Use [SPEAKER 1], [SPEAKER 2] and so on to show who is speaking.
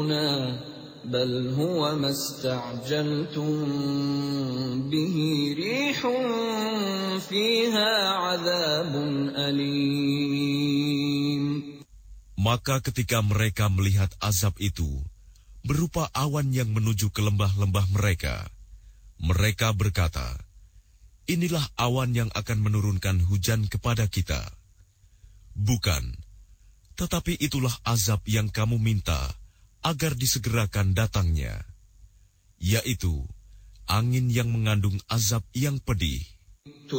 [SPEAKER 1] تَنظُرُونَا بَلْ هُوَ مَا اسْتَعْجَلْتُم بِهِ رِيحٌ فِيهَا عَذَابٌ أَلِيمٌ.
[SPEAKER 2] Maka ketika mereka melihat azab itu, berupa awan yang menuju ke lembah-lembah mereka, mereka berkata, inilah awan yang akan menurunkan hujan kepada kita. Bukan, tetapi itulah azab yang kamu minta agar disegerakan datangnya, yaitu angin yang mengandung azab yang pedih.